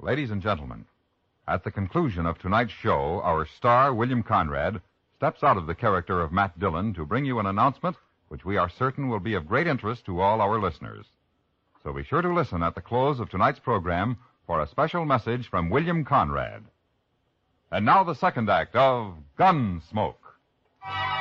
Ladies and gentlemen, at the conclusion of tonight's show, our star, William Conrad, steps out of the character of Matt Dillon to bring you an announcement which we are certain will be of great interest to all our listeners. So be sure to listen at the close of tonight's program for a special message from William Conrad. And now the second act of Gunsmoke.